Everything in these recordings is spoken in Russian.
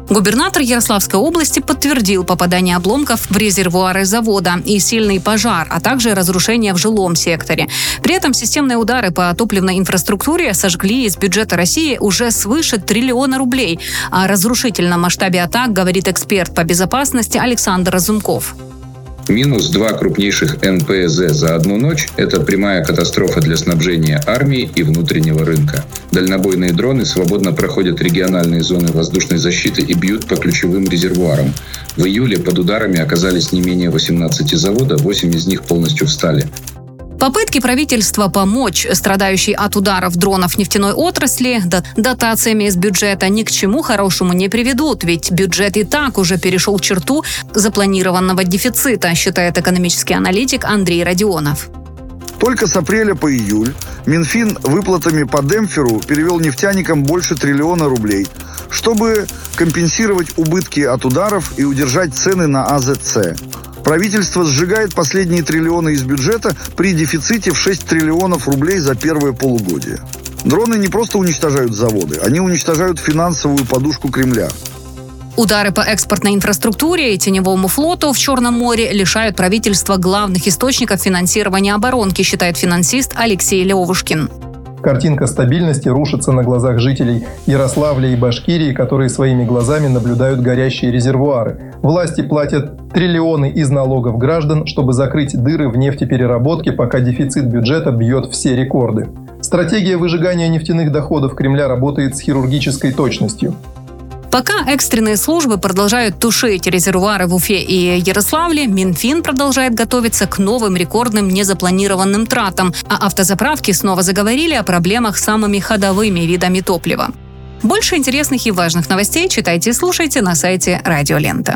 Губернатор Ярославской области подтвердил попадание обломков в резервуары завода и сильный пожар, а также разрушения в жилом секторе. При этом системные удары по топливной инфраструктуре сожгли из бюджета России уже свыше 1 триллиона рублей. О разрушительном масштабе атак говорит эксперт по безопасности Александр Разумков. Минус 2 крупнейших НПЗ за одну ночь – это прямая катастрофа для снабжения армии и внутреннего рынка. Дальнобойные дроны свободно проходят региональные зоны воздушной защиты и бьют по ключевым резервуарам. В июле под ударами оказались не менее 18 заводов, 8 из них полностью встали. Попытки правительства помочь страдающей от ударов дронов нефтяной отрасли дотациями из бюджета ни к чему хорошему не приведут, ведь бюджет и так уже перешел черту запланированного дефицита, считает экономический аналитик Андрей Родионов. Только с апреля по июль Минфин выплатами по демпферу перевел нефтяникам больше 1 триллиона рублей, чтобы компенсировать убытки от ударов и удержать цены на АЗЦ. Правительство сжигает последние триллионы из бюджета при дефиците в 6 триллионов рублей за первое полугодие. Дроны не просто уничтожают заводы, они уничтожают финансовую подушку Кремля. Удары по экспортной инфраструктуре и теневому флоту в Черном море лишают правительства главных источников финансирования оборонки, считает финансист Алексей Левушкин. Картинка стабильности рушится на глазах жителей Ярославля и Башкирии, которые своими глазами наблюдают горящие резервуары. Власти платят триллионы из налогов граждан, чтобы закрыть дыры в нефтепереработке, пока дефицит бюджета бьет все рекорды. Стратегия выжигания нефтяных доходов Кремля работает с хирургической точностью. Пока экстренные службы продолжают тушить резервуары в Уфе и Ярославле, Минфин продолжает готовиться к новым рекордным незапланированным тратам, а автозаправки снова заговорили о проблемах с самыми ходовыми видами топлива. Больше интересных и важных новостей читайте и слушайте на сайте Радио Лента.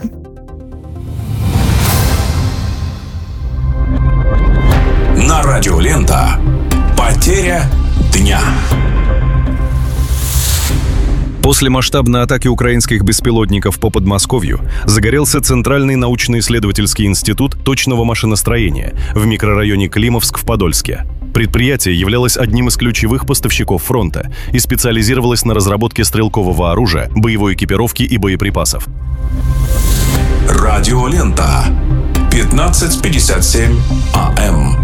На Радио Лента. Потеря дня. После масштабной атаки украинских беспилотников по Подмосковью загорелся Центральный научно-исследовательский институт точного машиностроения в микрорайоне Климовск в Подольске. Предприятие являлось одним из ключевых поставщиков фронта и специализировалось на разработке стрелкового оружия, боевой экипировки и боеприпасов. Радио Лента. 15:57 АМ.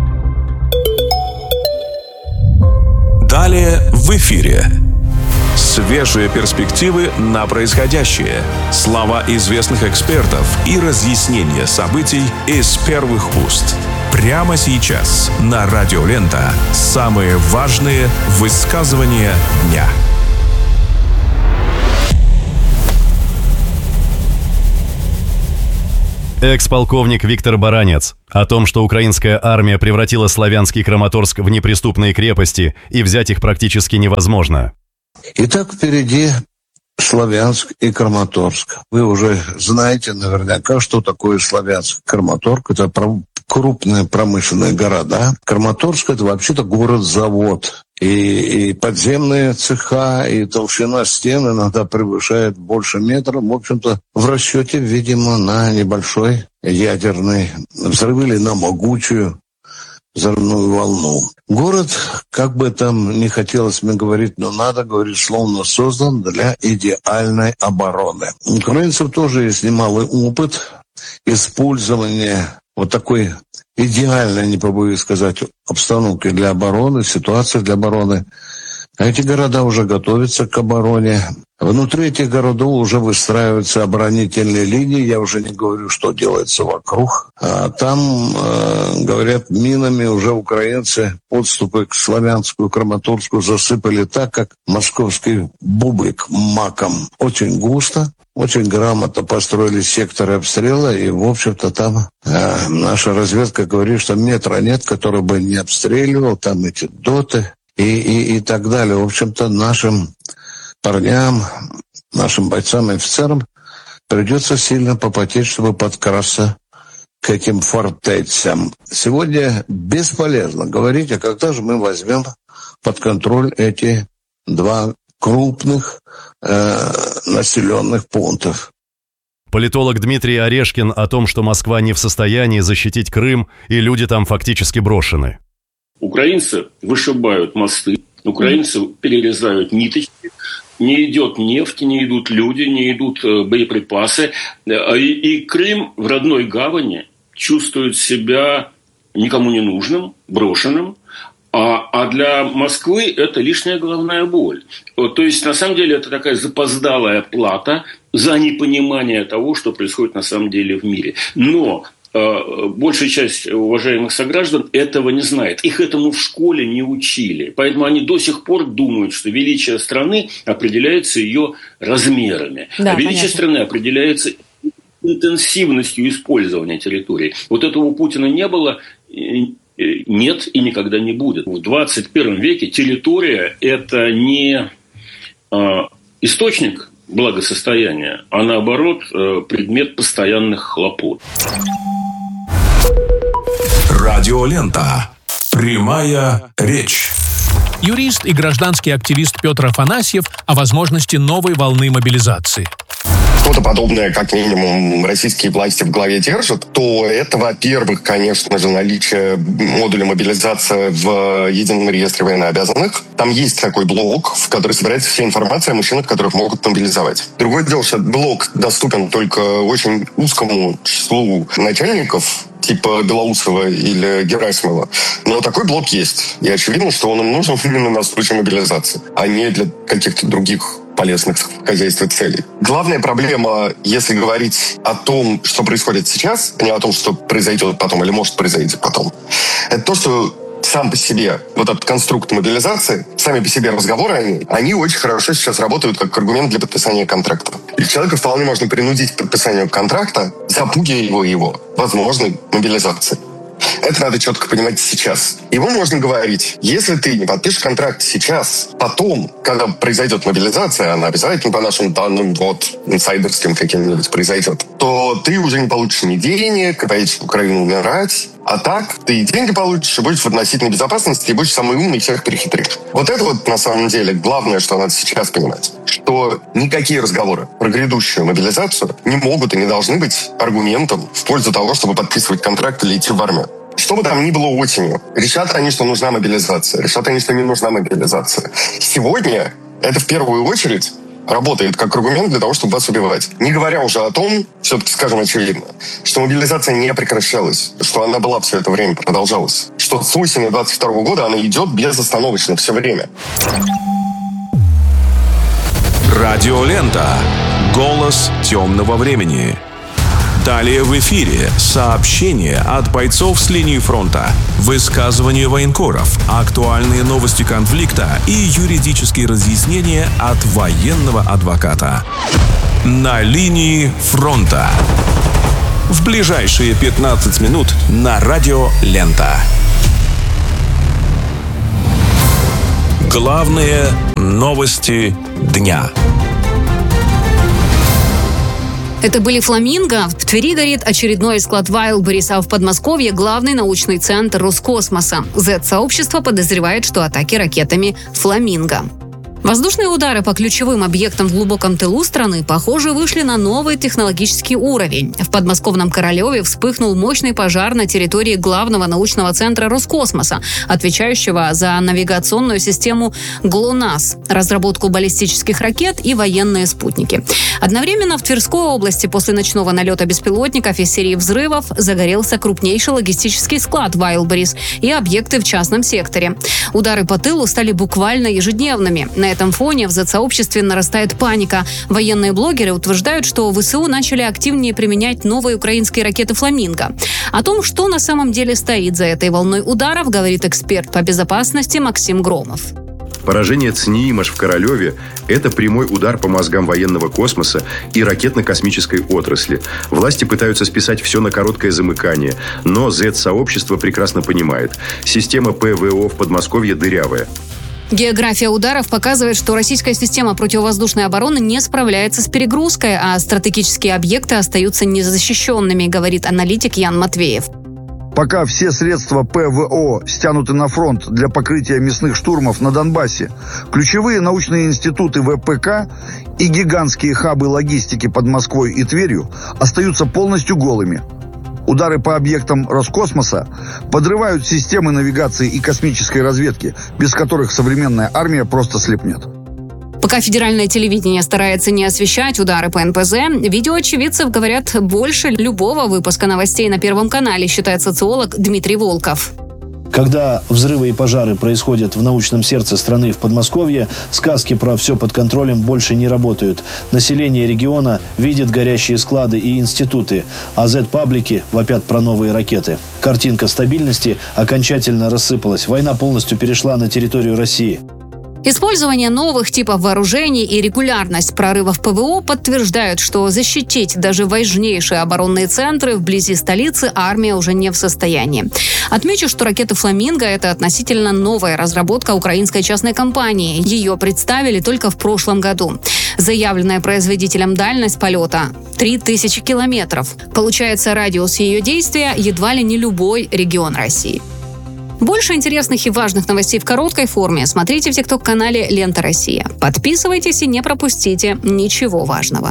Далее в эфире. Свежие перспективы на происходящее, слова известных экспертов и разъяснения событий из первых уст. Прямо сейчас на Радио Лента самые важные высказывания дня. Экс-полковник Виктор Баранец о том, что украинская армия превратила славянский Краматорск в неприступные крепости и взять их практически невозможно. Итак, впереди Славянск и Краматорск. Вы уже знаете наверняка, что такое Славянск. Краматорск — это крупные промышленные города. Краматорск — это вообще-то город-завод. И подземные цеха, и толщина стен иногда превышает больше метра. В общем-то, в расчете, видимо, на небольшой ядерный взрыв или на могучую взрывную волну. Город, как бы там ни хотелось мне говорить, но надо говорить, словно создан для идеальной обороны. У украинцев тоже есть немалый опыт использования вот такой идеальной, не побоюсь сказать, обстановки для обороны, ситуации для обороны. А эти города уже готовятся к обороне. Внутри этих городов уже выстраиваются оборонительные линии. Я уже не говорю, что делается вокруг. А там, говорят, минами уже украинцы подступы к Славянску и Краматорску засыпали так, как московский бублик маком. Очень густо. Очень грамотно построили секторы обстрела, и, в общем-то, там наша разведка говорит, что метра нет, который бы не обстреливал, там эти доты и так далее. В общем-то, нашим парням, нашим бойцам и офицерам придется сильно попотеть, чтобы подкрасться к этим фортецам. Сегодня бесполезно говорить, а когда же мы возьмем под контроль эти два крупных населенных пунктов. Политолог Дмитрий Орешкин о том, что Москва не в состоянии защитить Крым, и люди там фактически брошены. Украинцы вышибают мосты, украинцы перерезают ниточки, не идет нефть, не идут люди, не идут боеприпасы. И Крым в родной гавани чувствует себя никому не нужным, брошенным. А для Москвы это лишняя головная боль. То есть, на самом деле, это такая запоздалая плата за непонимание того, что происходит на самом деле в мире. Но большая часть уважаемых сограждан этого не знает. Их этому в школе не учили. Поэтому они до сих пор думают, что величие страны определяется ее размерами. Да, а величие страны определяется интенсивностью использования территории. Вот этого у Путина не было, нет и никогда не будет. В 21 веке территория – это не источник благосостояния, а наоборот предмет постоянных хлопот. Радиолента. Прямая речь. Юрист и гражданский активист Петр Афанасьев о возможности новой волны мобилизации. Что-то подобное, как минимум, российские власти в голове держат, то это, во-первых, конечно же, наличие модуля мобилизации в едином реестре военнообязанных. Там есть такой блок, в который собирается вся информация о мужчинах, которых могут мобилизовать. Другое дело, что этот блок доступен только очень узкому числу начальников, типа Белоусова или Герасимова. Но такой блок есть. И очевидно, что он им нужен именно на случай мобилизации, а не для каких-то других полезных в хозяйстве целей. Главная проблема, если говорить о том, что происходит сейчас, а не о том, что произойдет потом или может произойти потом, это то, что сам по себе вот этот конструкт мобилизации, сами по себе разговоры, они очень хорошо сейчас работают как аргумент для подписания контракта. И человека вполне можно принудить к подписанию контракта, запугивая его возможной мобилизацией. Это надо четко понимать сейчас. Его можно говорить, если ты не подпишешь контракт сейчас, потом, когда произойдет мобилизация, она обязательно по нашим данным, вот, инсайдерским каким-нибудь произойдет, то ты уже не получишь ни денег, поедешь в Украину умирать. А так, ты и деньги получишь, и будешь в относительной безопасности, и будешь самый умный, всех перехитришь. Вот это вот, на самом деле, главное, что надо сейчас понимать. Что никакие разговоры про грядущую мобилизацию не могут и не должны быть аргументом в пользу того, чтобы подписывать контракт или идти в армию. Что бы там ни было осенью, решат они, что нужна мобилизация, решат они, что не нужна мобилизация. Сегодня это в первую очередь работает как аргумент для того, чтобы вас убивать. Не говоря уже о том, все-таки скажем очевидно, что мобилизация не прекращалась, что она была все это время, продолжалась. Что с осени 22 года она идет безостановочно все время. Радиолента. Голос темного времени. Далее в эфире сообщения от бойцов с линии фронта, высказывания военкоров, актуальные новости конфликта и юридические разъяснения от военного адвоката. На линии фронта. В ближайшие 15 минут на Радио Лента. Главные новости дня. Это были «Фламинго». В Твери горит очередной склад Wildberries, а в Подмосковье главный научный центр Роскосмоса. Z-сообщество подозревает, что атаки ракетами «Фламинго». Воздушные удары по ключевым объектам в глубоком тылу страны, похоже, вышли на новый технологический уровень. В подмосковном Королеве вспыхнул мощный пожар на территории главного научного центра Роскосмоса, отвечающего за навигационную систему ГЛОНАСС, разработку баллистических ракет и военные спутники. Одновременно в Тверской области после ночного налета беспилотников из серии взрывов загорелся крупнейший логистический склад Wildberries и объекты в частном секторе. Удары по тылу стали буквально ежедневными. На этом фоне в Z-сообществе нарастает паника. Военные блогеры утверждают, что ВСУ начали активнее применять новые украинские ракеты «Фламинго». О том, что на самом деле стоит за этой волной ударов, говорит эксперт по безопасности Максим Громов. Поражение ЦНИИМОШ в Королеве – это прямой удар по мозгам военного космоса и ракетно-космической отрасли. Власти пытаются списать все на короткое замыкание, но Z-сообщество прекрасно понимает – система ПВО в Подмосковье дырявая. География ударов показывает, что российская система противовоздушной обороны не справляется с перегрузкой, а стратегические объекты остаются незащищенными, говорит аналитик Ян Матвеев. Пока все средства ПВО стянуты на фронт для покрытия мясных штурмов на Донбассе, ключевые научные институты ВПК и гигантские хабы логистики под Москвой и Тверью остаются полностью голыми. Удары по объектам Роскосмоса подрывают системы навигации и космической разведки, без которых современная армия просто слепнет. Пока федеральное телевидение старается не освещать удары по НПЗ, видео очевидцев говорят больше любого выпуска новостей на Первом канале, считает социолог Дмитрий Волков. Когда взрывы и пожары происходят в научном сердце страны, в Подмосковье, сказки про «все под контролем» больше не работают. Население региона видит горящие склады и институты, а Z-паблики вопят про новые ракеты. Картинка стабильности окончательно рассыпалась. Война полностью перешла на территорию России. Использование новых типов вооружений и регулярность прорывов ПВО подтверждают, что защитить даже важнейшие оборонные центры вблизи столицы армия уже не в состоянии. Отмечу, что ракеты «Фламинго» — это относительно новая разработка украинской частной компании. Ее представили только в прошлом году. Заявленная производителем дальность полета — 3000 километров. Получается, радиус ее действия едва ли не любой регион России. Больше интересных и важных новостей в короткой форме смотрите в ТикТок-канале «Лента Россия». Подписывайтесь и не пропустите ничего важного.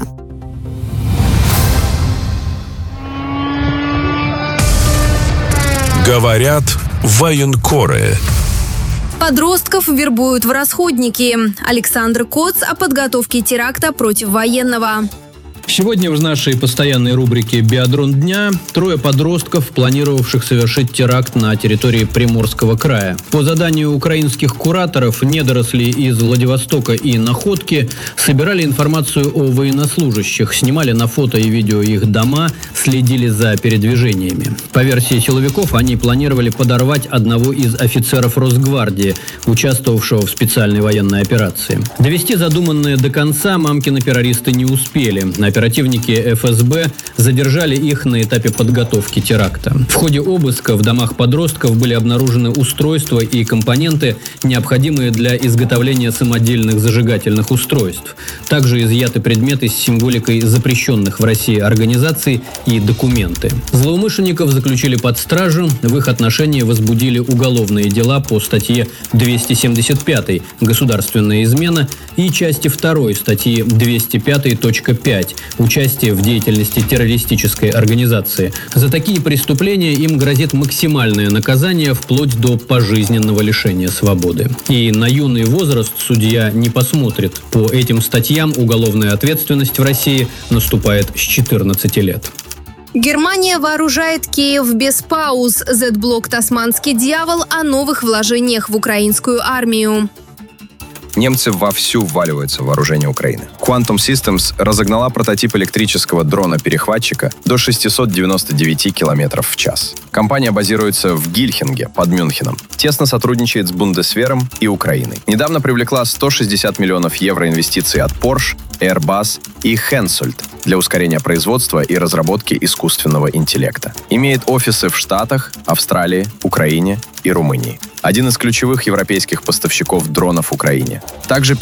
Говорят военкоры. Подростков вербуют в расходники. Александр Коц о подготовке теракта против военного. Сегодня в нашей постоянной рубрике «Биадрон дня» 3 подростков, планировавших совершить теракт на территории Приморского края. По заданию украинских кураторов недоросли из Владивостока и Находки собирали информацию о военнослужащих, снимали на фото и видео их дома, следили за передвижениями. По версии силовиков, они планировали подорвать одного из офицеров Росгвардии, участвовавшего в специальной военной операции. Довести задуманное до конца мамкины террористы не успели. Оперативники ФСБ задержали их на этапе подготовки теракта. В ходе обыска в домах подростков были обнаружены устройства и компоненты, необходимые для изготовления самодельных зажигательных устройств. Также изъяты предметы с символикой запрещенных в России организаций и документы. Злоумышленников заключили под стражу, в их отношении возбудили уголовные дела по статье 275 «Государственная измена» и части 2 статьи 205.5 «Участие в деятельности террористической организации». За такие преступления им грозит максимальное наказание вплоть до пожизненного лишения свободы. И на юный возраст судья не посмотрит. По этим статьям уголовная ответственность в России наступает с 14 лет. Германия вооружает Киев без пауз. Z-блок «Тасманский дьявол» о новых вложениях в украинскую армию. Немцы вовсю вваливаются в вооружение Украины. Quantum Systems разогнала прототип электрического дрона-перехватчика до 699 км в час. Компания базируется в Гильхинге под Мюнхеном. Тесно сотрудничает с Бундесвером и Украиной. Недавно привлекла 160 миллионов евро инвестиций от Porsche, Airbus и Hensoldt для ускорения производства и разработки искусственного интеллекта. Имеет офисы в Штатах, Австралии, Украине и Румынии. Один из ключевых европейских поставщиков дронов Украине. Также